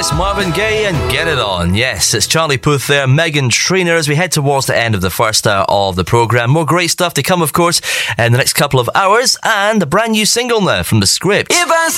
Yes, Marvin Gaye and Get It On. Yes, it's Charlie Puth there, Meghan Trainor, as we head towards the end of the first hour of the programme. More great stuff to come, of course, in the next couple of hours, and a brand new single now from The Script.